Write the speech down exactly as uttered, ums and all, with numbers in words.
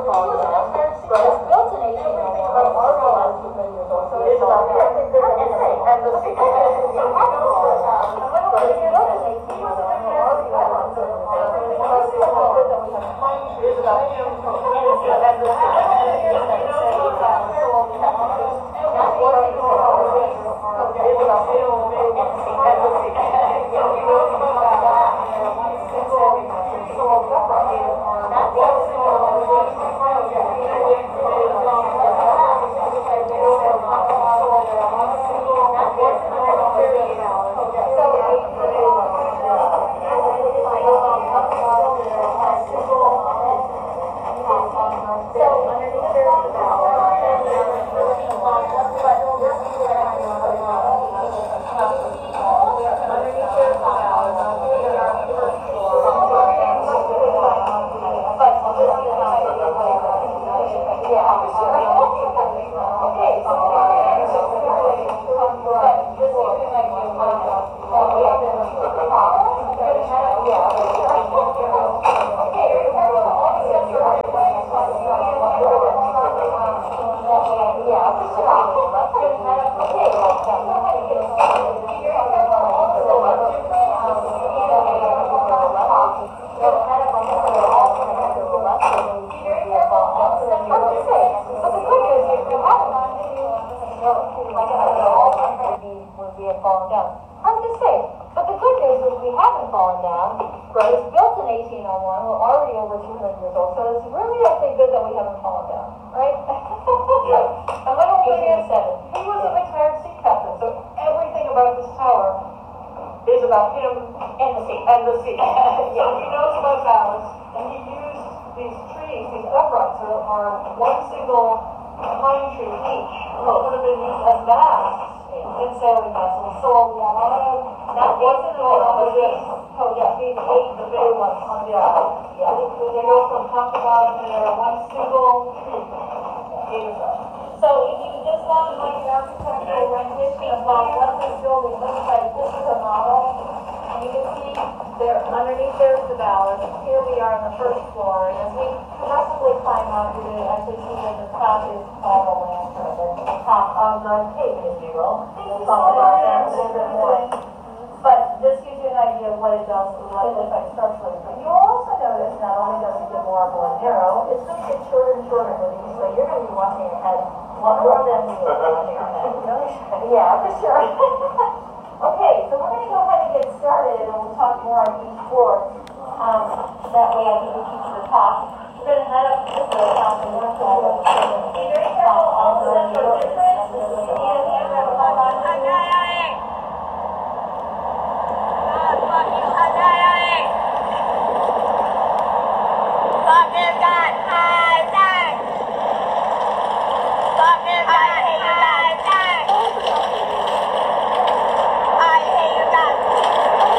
falling down, but it's built in eighteen oh one, already over two million years old, so it's about here. And the sea. But it's built in eighteen oh one, already over two million years old, so it's about good that we have it's about him and the We're going to head up to the top and work on the